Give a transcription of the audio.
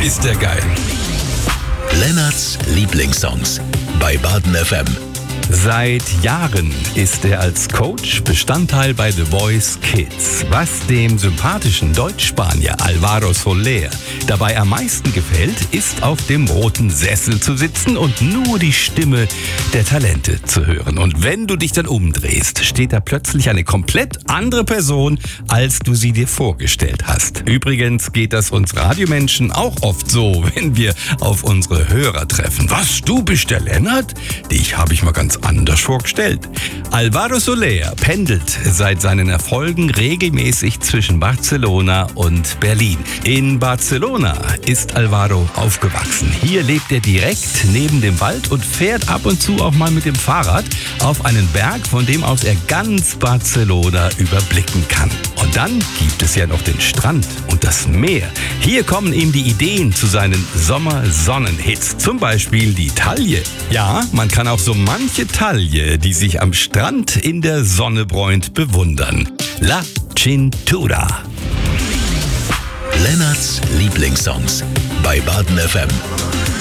ist der geil. Lennarts Lieblingssongs bei Baden FM. Seit Jahren ist er als Coach Bestandteil bei The Voice Kids. Was dem sympathischen Deutsch-Spanier Álvaro Soler dabei am meisten gefällt, ist auf dem roten Sessel zu sitzen und nur die Stimme der Talente zu hören. Und wenn du dich dann umdrehst, steht da plötzlich eine komplett andere Person, als du sie dir vorgestellt hast. Übrigens geht das uns Radiomenschen auch oft so, wenn wir auf unsere Hörer treffen. Was, du bist der Lennart? Dich habe ich mal ganz anders vorgestellt. Álvaro Soler pendelt seit seinen Erfolgen regelmäßig zwischen Barcelona und Berlin. In Barcelona ist Álvaro aufgewachsen. Hier lebt er direkt neben dem Wald und fährt ab und zu auch mal mit dem Fahrrad auf einen Berg, von dem aus er ganz Barcelona überblicken kann. Und dann gibt es ja noch den Strand und das Meer. Hier kommen ihm die Ideen zu seinen Sommer-Sonnenhits. Zum Beispiel die Taille. Ja, man kann auch so manche Taille, die sich am Strand in der Sonne bräunt, bewundern. La Cintura. Lennarts Lieblingssongs bei Baden FM.